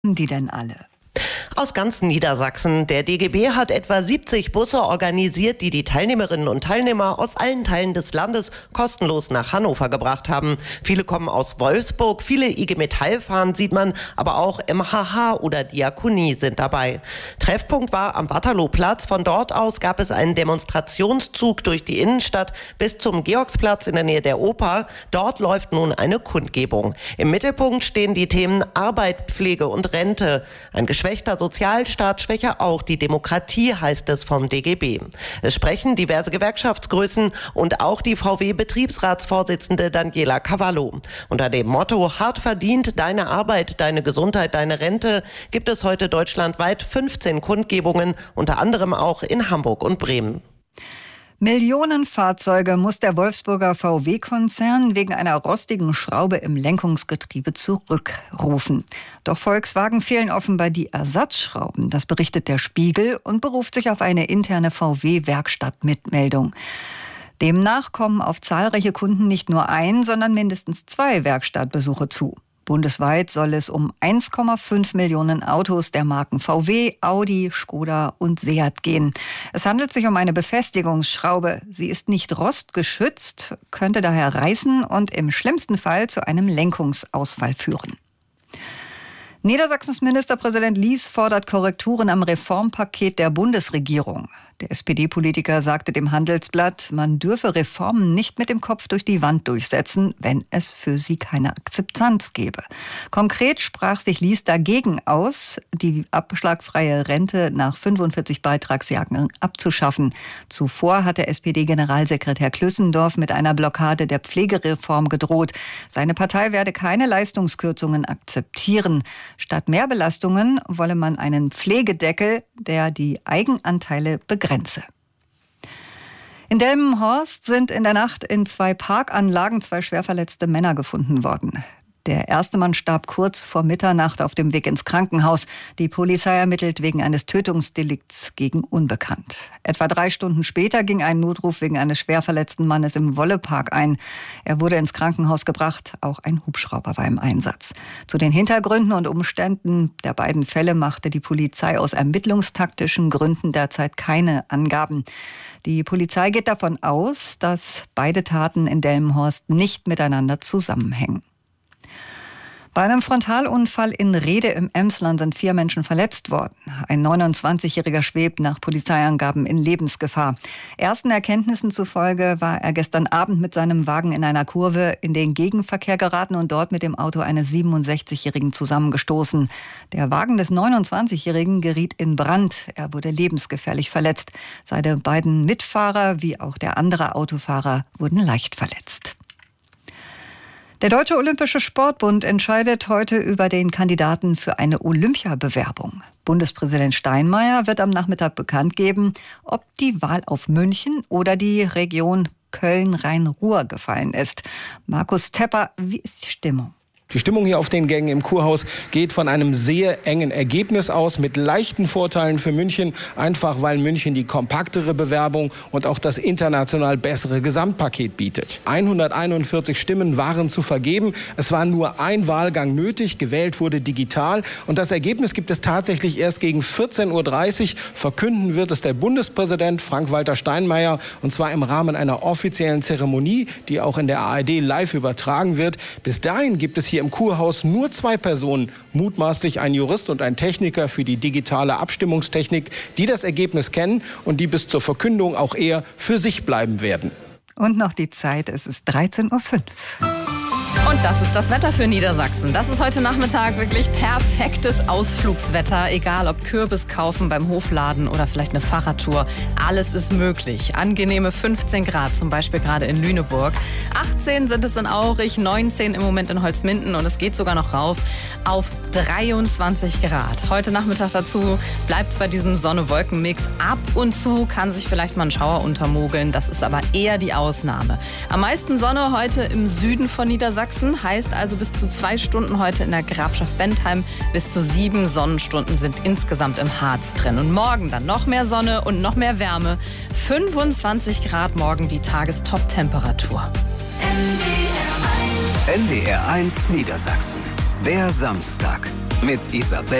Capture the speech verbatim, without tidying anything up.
Die denn alle? Aus ganz Niedersachsen. Der D G B hat etwa siebzig Busse organisiert, die die Teilnehmerinnen und Teilnehmer aus allen Teilen des Landes kostenlos nach Hannover gebracht haben. Viele kommen aus Wolfsburg, viele I G Metall fahren sieht man, aber auch M H H oder Diakonie sind dabei. Treffpunkt war am Waterlooplatz. Von dort aus gab es einen Demonstrationszug durch die Innenstadt bis zum Georgsplatz in der Nähe der Oper. Dort läuft nun eine Kundgebung. Im Mittelpunkt stehen die Themen Arbeit, Pflege und Rente. Ein geschwächter Sozialstaat schwäche auch die Demokratie, heißt es vom D G B. Es sprechen diverse Gewerkschaftsgrößen und auch die V W-Betriebsratsvorsitzende Daniela Cavallo. Unter dem Motto Hart verdient, deine Arbeit, deine Gesundheit, deine Rente gibt es heute deutschlandweit fünfzehn Kundgebungen, unter anderem auch in Hamburg und Bremen. Millionen Fahrzeuge muss der Wolfsburger V W-Konzern wegen einer rostigen Schraube im Lenkungsgetriebe zurückrufen. Doch Volkswagen fehlen offenbar die Ersatzschrauben. Das berichtet der Spiegel und beruft sich auf eine interne V W-Werkstattmitmeldung. Demnach kommen auf zahlreiche Kunden nicht nur ein, sondern mindestens zwei Werkstattbesuche zu. Bundesweit soll es um eins Komma fünf Millionen Autos der Marken V W, Audi, Skoda und Seat gehen. Es handelt sich um eine Befestigungsschraube. Sie ist nicht rostgeschützt, könnte daher reißen und im schlimmsten Fall zu einem Lenkungsausfall führen. Niedersachsens Ministerpräsident Lies fordert Korrekturen am Reformpaket der Bundesregierung. Der S P D-Politiker sagte dem Handelsblatt, man dürfe Reformen nicht mit dem Kopf durch die Wand durchsetzen, wenn es für sie keine Akzeptanz gäbe. Konkret sprach sich Lies dagegen aus, die abschlagfreie Rente nach fünfundvierzig Beitragsjahren abzuschaffen. Zuvor hatte S P D-Generalsekretär Klüssendorf mit einer Blockade der Pflegereform gedroht. Seine Partei werde keine Leistungskürzungen akzeptieren. Statt mehr Belastungen wolle man einen Pflegedeckel, der die Eigenanteile begrenze. In Delmenhorst sind in der Nacht in zwei Parkanlagen zwei schwerverletzte Männer gefunden worden. Der erste Mann starb kurz vor Mitternacht auf dem Weg ins Krankenhaus. Die Polizei ermittelt wegen eines Tötungsdelikts gegen Unbekannt. Etwa drei Stunden später ging ein Notruf wegen eines schwerverletzten Mannes im Wollepark ein. Er wurde ins Krankenhaus gebracht. Auch ein Hubschrauber war im Einsatz. Zu den Hintergründen und Umständen der beiden Fälle machte die Polizei aus ermittlungstaktischen Gründen derzeit keine Angaben. Die Polizei geht davon aus, dass beide Taten in Delmenhorst nicht miteinander zusammenhängen. Bei einem Frontalunfall in Rhede im Emsland sind vier Menschen verletzt worden. Ein neunundzwanzigjähriger schwebt nach Polizeiangaben in Lebensgefahr. Ersten Erkenntnissen zufolge war er gestern Abend mit seinem Wagen in einer Kurve in den Gegenverkehr geraten und dort mit dem Auto eines siebenundsechzigjährigen zusammengestoßen. Der Wagen des neunundzwanzigjährigen geriet in Brand. Er wurde lebensgefährlich verletzt. Seine beiden Mitfahrer wie auch der andere Autofahrer wurden leicht verletzt. Der Deutsche Olympische Sportbund entscheidet heute über den Kandidaten für eine Olympiabewerbung. Bundespräsident Steinmeier wird am Nachmittag bekannt geben, ob die Wahl auf München oder die Region Köln-Rhein-Ruhr gefallen ist. Markus Tepper, wie ist die Stimmung? Die Stimmung hier auf den Gängen im Kurhaus geht von einem sehr engen Ergebnis aus, mit leichten Vorteilen für München, einfach weil München die kompaktere Bewerbung und auch das international bessere Gesamtpaket bietet. hunderteinundvierzig Stimmen waren zu vergeben. Es war nur ein Wahlgang nötig, gewählt wurde digital. Und das Ergebnis gibt es tatsächlich erst gegen vierzehn Uhr dreißig. Verkünden wird es der Bundespräsident Frank-Walter Steinmeier, und zwar im Rahmen einer offiziellen Zeremonie, die auch in der A R D live übertragen wird. Bis dahin gibt es hier im Kurhaus nur zwei Personen, mutmaßlich ein Jurist und ein Techniker für die digitale Abstimmungstechnik, die das Ergebnis kennen und die bis zur Verkündung auch eher für sich bleiben werden. Und noch die Zeit, es ist dreizehn Uhr fünf. Und das ist das Wetter für Niedersachsen. Das ist heute Nachmittag wirklich perfektes Ausflugswetter. Egal ob Kürbis kaufen beim Hofladen oder vielleicht eine Fahrradtour. Alles ist möglich. Angenehme fünfzehn Grad, zum Beispiel gerade in Lüneburg. achtzehn sind es in Aurich, neunzehn im Moment in Holzminden und es geht sogar noch rauf auf dreiundzwanzig Grad. Heute Nachmittag dazu bleibt es bei diesem Sonne-Wolken-Mix. Ab und zu kann sich vielleicht mal ein Schauer untermogeln. Das ist aber eher die Ausnahme. Am meisten Sonne heute im Süden von Niedersachsen. Heißt also bis zu zwei Stunden heute in der Grafschaft Bentheim. Bis zu sieben Sonnenstunden sind insgesamt im Harz drin. Und morgen dann noch mehr Sonne und noch mehr Wärme. fünfundzwanzig Grad morgen die Tagestop-Temperatur. N D R eins Niedersachsen. Der Samstag. mit Isabel